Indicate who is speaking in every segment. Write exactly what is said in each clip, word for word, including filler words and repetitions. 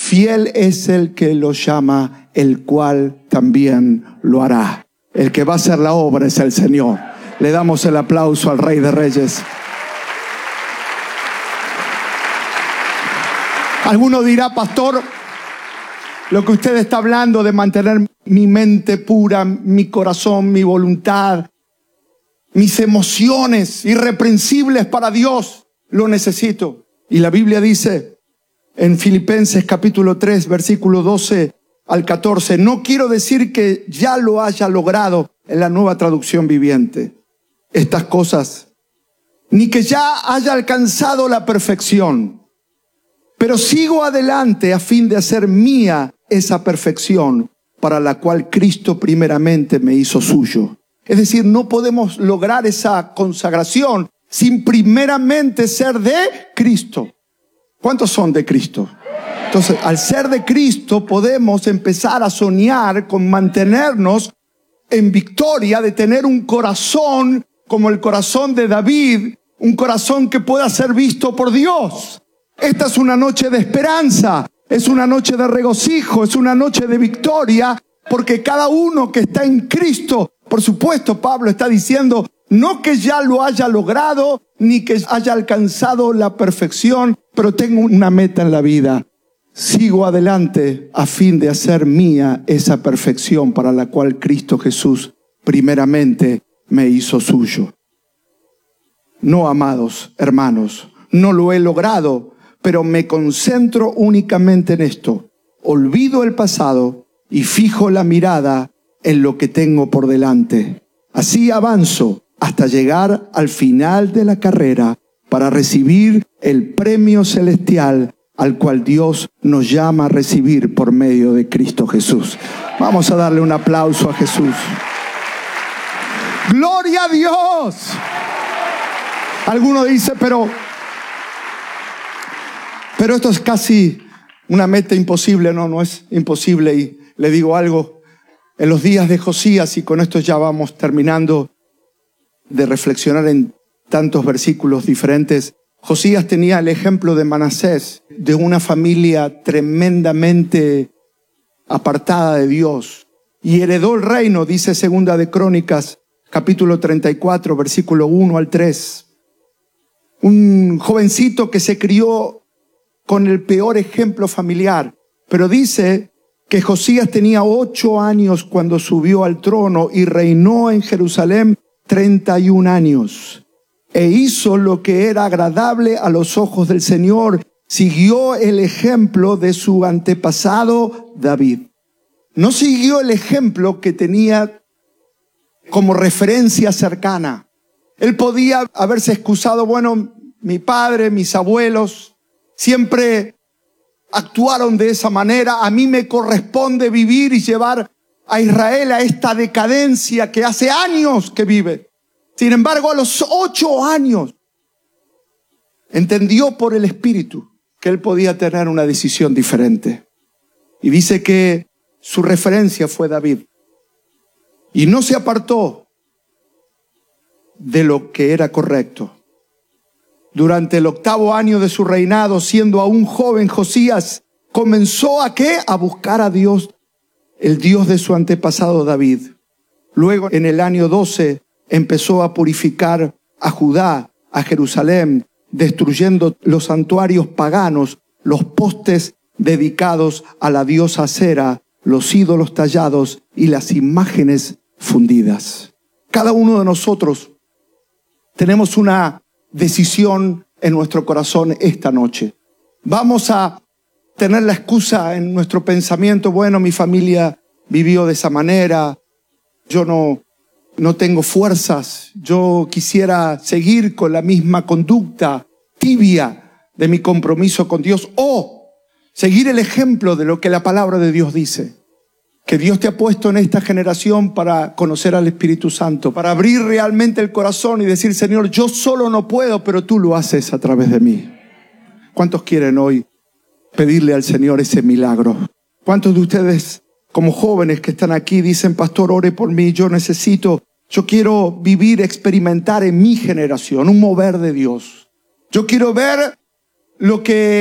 Speaker 1: fiel es el que lo llama, el cual también lo hará. El que va a hacer la obra es el Señor. Le damos el aplauso al Rey de Reyes. Alguno dirá, pastor, lo que usted está hablando de mantener mi mente pura, mi corazón, mi voluntad, mis emociones irreprensibles para Dios, lo necesito. Y la Biblia dice en Filipenses capítulo tres, versículo doce al catorce, no quiero decir que ya lo haya logrado, en la Nueva Traducción Viviente, estas cosas, ni que ya haya alcanzado la perfección, pero sigo adelante a fin de hacer mía esa perfección para la cual Cristo primeramente me hizo suyo. Es decir, no podemos lograr esa consagración sin primeramente ser de Cristo. ¿Cuántos son de Cristo? Entonces, al ser de Cristo podemos empezar a soñar con mantenernos en victoria, de tener un corazón como el corazón de David, un corazón que pueda ser visto por Dios. Esta es una noche de esperanza, es una noche de regocijo, es una noche de victoria, porque cada uno que está en Cristo, por supuesto, Pablo está diciendo, no que ya lo haya logrado, ni que haya alcanzado la perfección, pero tengo una meta en la vida. Sigo adelante a fin de hacer mía esa perfección para la cual Cristo Jesús primeramente me hizo suyo. No, amados hermanos, no lo he logrado, pero me concentro únicamente en esto. Olvido el pasado y fijo la mirada en lo que tengo por delante. Así avanzo hasta llegar al final de la carrera para recibir el premio celestial al cual Dios nos llama a recibir por medio de Cristo Jesús. Vamos a darle un aplauso a Jesús. ¡Gloria a Dios! Alguno dice, pero, pero esto es casi una meta imposible. No, no es imposible. Y le digo algo, en los días de Josías, y con esto ya vamos terminando de reflexionar en tantos versículos diferentes, Josías tenía el ejemplo de Manasés, de una familia tremendamente apartada de Dios, y heredó el reino, dice Segunda de Crónicas, capítulo treinta y cuatro, versículo uno al tres. Un jovencito que se crió con el peor ejemplo familiar, pero dice que Josías tenía ocho años cuando subió al trono y reinó en Jerusalén treinta y un años. E hizo lo que era agradable a los ojos del Señor. Siguió el ejemplo de su antepasado David. No siguió el ejemplo que tenía como referencia cercana. Él podía haberse excusado, bueno, mi padre, mis abuelos, siempre actuaron de esa manera. A mí me corresponde vivir y llevar a Israel a esta decadencia que hace años que vive. Sin embargo, a los ocho años, entendió por el Espíritu que él podía tener una decisión diferente. Y dice que su referencia fue David. Y no se apartó de lo que era correcto. Durante el octavo año de su reinado, siendo aún joven, Josías comenzó a ¿qué? A buscar a Dios, el Dios de su antepasado David. Luego, en el año doce, empezó a purificar a Judá, a Jerusalén, destruyendo los santuarios paganos, los postes dedicados a la diosa Acera, los ídolos tallados y las imágenes fundidas. Cada uno de nosotros tenemos una decisión en nuestro corazón esta noche. Vamos a tener la excusa en nuestro pensamiento, bueno, mi familia vivió de esa manera, yo no, no tengo fuerzas, yo quisiera seguir con la misma conducta tibia de mi compromiso con Dios, o seguir el ejemplo de lo que la palabra de Dios dice. Que Dios te ha puesto en esta generación para conocer al Espíritu Santo, para abrir realmente el corazón y decir, Señor, yo solo no puedo, pero tú lo haces a través de mí. ¿Cuántos quieren hoy pedirle al Señor ese milagro? ¿Cuántos de ustedes, como jóvenes que están aquí, dicen, pastor, ore por mí, yo necesito, yo quiero vivir, experimentar en mi generación un mover de Dios? Yo quiero ver lo que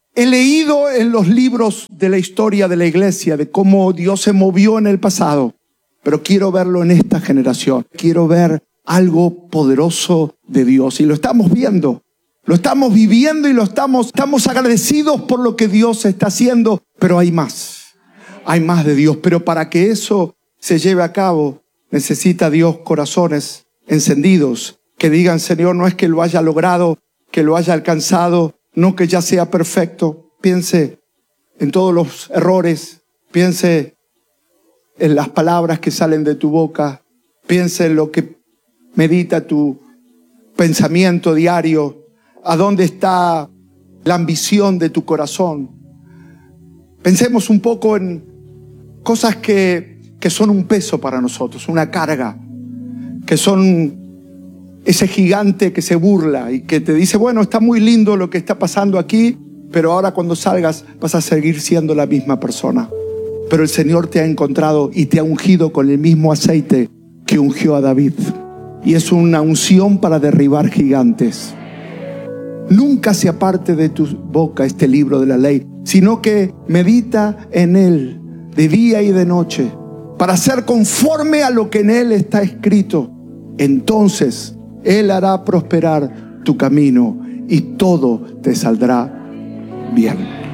Speaker 1: He leído en los libros de la historia de la iglesia de cómo Dios se movió en el pasado, pero quiero verlo en esta generación. Quiero ver algo poderoso de Dios y lo estamos viendo. Lo estamos viviendo y lo estamos, estamos agradecidos por lo que Dios está haciendo, pero hay más. Hay más de Dios, pero para que eso se lleve a cabo, necesita Dios corazones encendidos que digan: Señor, no es que lo haya logrado, que lo haya alcanzado, no que ya sea perfecto. Piense en todos los errores, piense en las palabras que salen de tu boca, piense en lo que medita tu pensamiento diario, a dónde está la ambición de tu corazón. Pensemos un poco en cosas que, que son un peso para nosotros, una carga, que son ese gigante que se burla y que te dice: bueno, está muy lindo lo que está pasando aquí, pero ahora cuando salgas vas a seguir siendo la misma persona. Pero el Señor te ha encontrado y te ha ungido con el mismo aceite que ungió a David. Y es una unción para derribar gigantes. Nunca se aparte de tu boca este libro de la ley, sino que medita en él de día y de noche, para ser conforme a lo que en él está escrito. Entonces Él hará prosperar tu camino y todo te saldrá bien.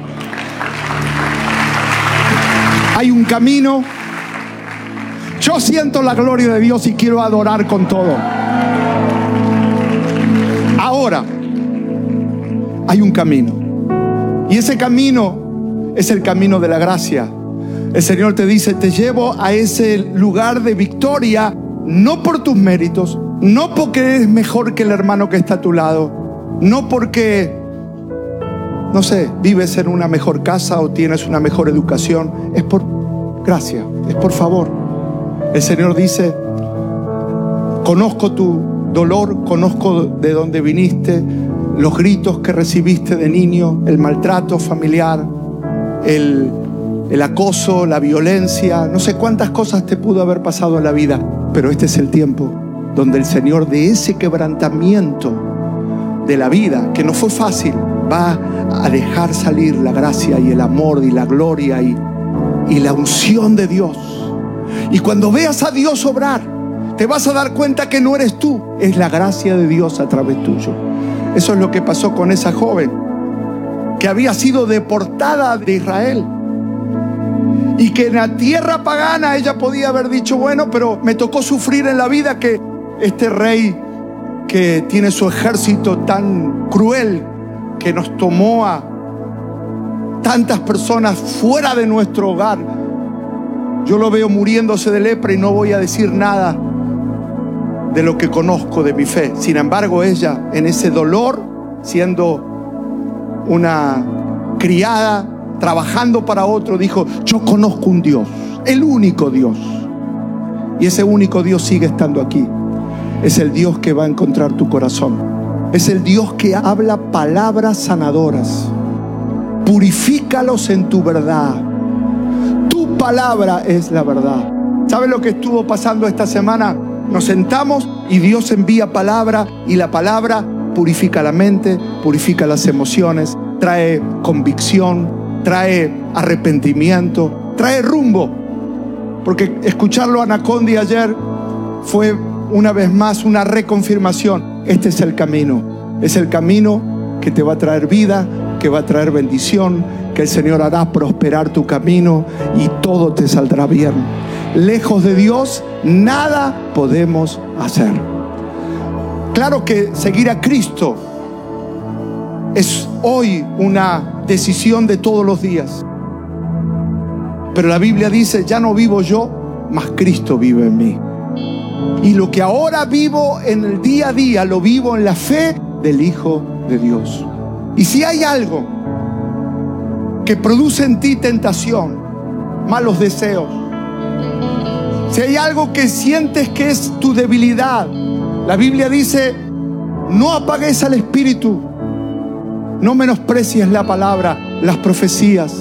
Speaker 1: Hay un camino. Yo siento la gloria de Dios y quiero adorar con todo. Ahora, hay un camino. Y ese camino es el camino de la gracia. El Señor te dice: te llevo a ese lugar de victoria, no por tus méritos, no porque eres mejor que el hermano que está a tu lado, no porque, no sé, vives en una mejor casa o tienes una mejor educación. Es por gracia, es por favor. El Señor dice: conozco tu dolor, conozco de dónde viniste, los gritos que recibiste de niño, el maltrato familiar, el, el acoso, la violencia, no sé cuántas cosas te pudo haber pasado en la vida, pero este es el tiempo donde el Señor, de ese quebrantamiento de la vida, que no fue fácil, va a dejar salir la gracia y el amor y la gloria y, y la unción de Dios. Y cuando veas a Dios obrar, te vas a dar cuenta que no eres tú, es la gracia de Dios a través tuyo. Eso es lo que pasó con esa joven que había sido deportada de Israel. Y que en la tierra pagana ella podía haber dicho: bueno, pero me tocó sufrir en la vida que este rey que tiene su ejército tan cruel, que nos tomó a tantas personas fuera de nuestro hogar, yo lo veo muriéndose de lepra y no voy a decir nada de lo que conozco de mi fe. Sin embargo, ella, en ese dolor, siendo una criada, trabajando para otro, dijo: yo conozco un Dios, el único Dios. Y ese único Dios sigue estando aquí. Es el Dios que va a encontrar tu corazón. Es el Dios que habla palabras sanadoras. Purifícalos en tu verdad. Tu palabra es la verdad. ¿Sabes lo que estuvo pasando esta semana? Nos sentamos y Dios envía palabra, y la palabra purifica la mente, purifica las emociones, trae convicción, trae arrepentimiento, trae rumbo. Porque escucharlo a Anacondi ayer fue una vez más una reconfirmación. Este es el camino. Es el camino que te va a traer vida, que va a traer bendición, que el Señor hará prosperar tu camino y todo te saldrá bien. Lejos de Dios, nada podemos hacer. Claro que seguir a Cristo es hoy una decisión de todos los días. Pero la Biblia dice: ya no vivo yo, mas Cristo vive en mí. Y lo que ahora vivo en el día a día, lo vivo en la fe del Hijo de Dios. Y si hay algo que produce en ti tentación, malos deseos, si hay algo que sientes que es tu debilidad, la Biblia dice: no apagues al espíritu, no menosprecies la palabra, las profecías.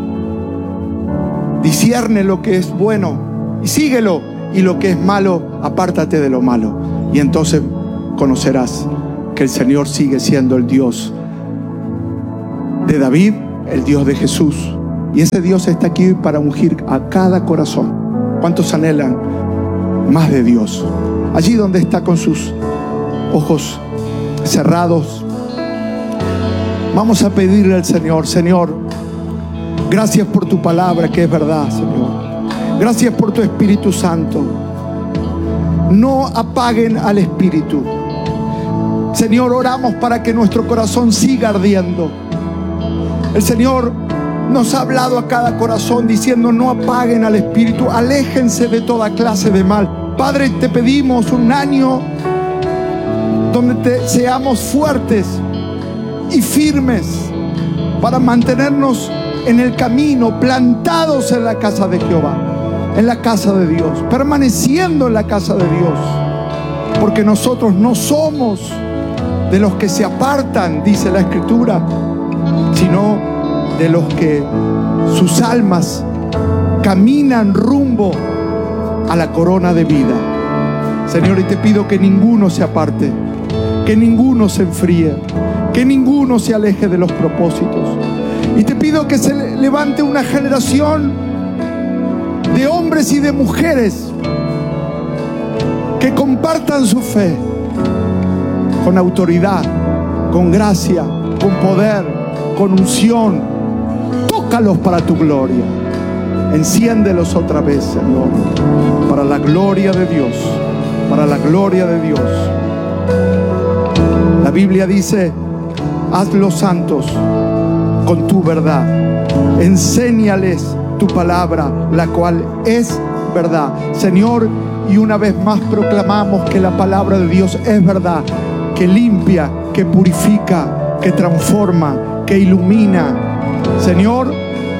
Speaker 1: Discierne lo que es bueno y síguelo, y lo que es malo, apártate de lo malo. Y entonces conocerás que el Señor sigue siendo el Dios de David, el Dios de Jesús. Y ese Dios está aquí para ungir a cada corazón. ¿Cuántos anhelan más de Dios? Allí donde está con sus ojos cerrados, vamos a pedirle al Señor: Señor, gracias por tu palabra que es verdad, Señor. Gracias por tu Espíritu Santo. No apaguen al Espíritu. Señor, oramos para que nuestro corazón siga ardiendo. El Señor nos ha hablado a cada corazón diciendo: no apaguen al Espíritu, aléjense de toda clase de mal. Padre, te pedimos un año donde te, seamos fuertes y firmes para mantenernos en el camino, plantados en la casa de Jehová, en la casa de Dios, permaneciendo en la casa de Dios, porque nosotros no somos de los que se apartan, dice la Escritura, sino de los que sus almas caminan rumbo a la corona de vida. Señor, y te pido que ninguno se aparte, que ninguno se enfríe, que ninguno se aleje de los propósitos. Y te pido que se levante una generación de hombres y de mujeres que compartan su fe con autoridad, con gracia, con poder, con unción. Tócalos para tu gloria. Enciéndelos otra vez, Señor, para la gloria de Dios, para la gloria de Dios. La Biblia dice: hazlos santos con tu verdad. Enséñales tu palabra, la cual es verdad. Señor, y una vez más proclamamos que la palabra de Dios es verdad, que limpia, que purifica, que transforma, que ilumina. Señor,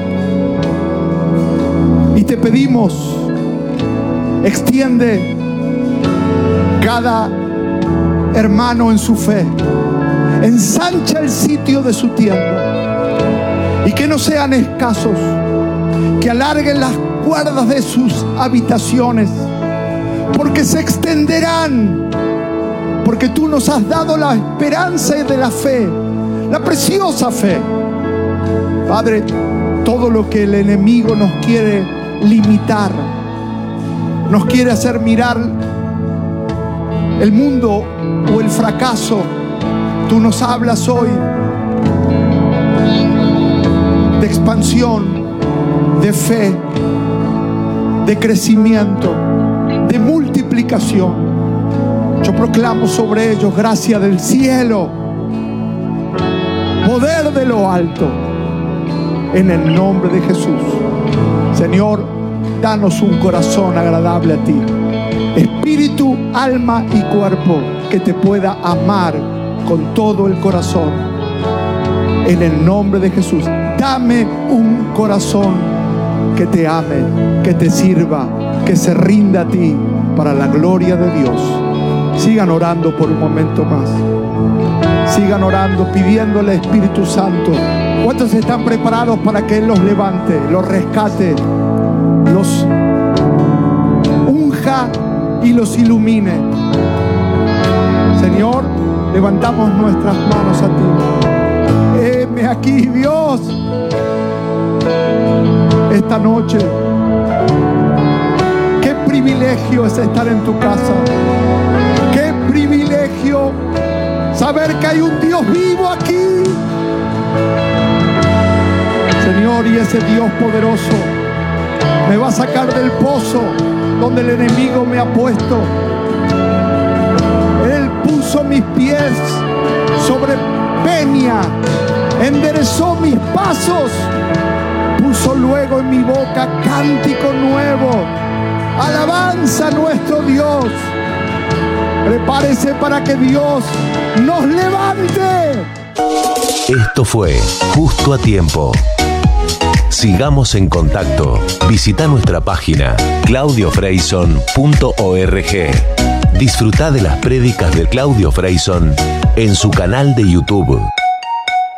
Speaker 1: y te pedimos, extiende cada hermano en su fe, ensancha el sitio de su tienda, y que no sean escasos, que alarguen las cuerdas de sus habitaciones, porque se extenderán, porque tú nos has dado la esperanza de la fe, la preciosa fe. Padre, todo lo que el enemigo nos quiere limitar, nos quiere hacer mirar el mundo o el fracaso, tú nos hablas hoy de expansión, de fe, de crecimiento, de multiplicación. Yo proclamo sobre ellos gracia del cielo, poder de lo alto, en el nombre de Jesús. Señor, danos un corazón agradable a ti, espíritu, alma y cuerpo, que te pueda amar con todo el corazón, en el nombre de Jesús. Dame un corazón que te ame, que te sirva, que se rinda a ti para la gloria de Dios. Sigan orando por un momento más. Sigan orando, pidiéndole al Espíritu Santo. ¿Cuántos están preparados para que Él los levante, los rescate, los unja y los ilumine? Señor, levantamos nuestras manos a ti. Heme aquí, Dios, esta noche. Qué privilegio es estar en tu casa. Qué privilegio saber que hay un Dios vivo aquí. Señor, y ese Dios poderoso me va a sacar del pozo donde el enemigo me ha puesto. Él puso mis pies sobre peña, enderezó mis pasos, puso luego en mi boca cántico nuevo, alabanza a nuestro Dios. Prepárese para que Dios nos levante.
Speaker 2: Esto fue Justo a Tiempo. Sigamos en contacto. Visita nuestra página claudio freyson punto org. Disfruta de las prédicas de Claudio Freyson en su canal de YouTube.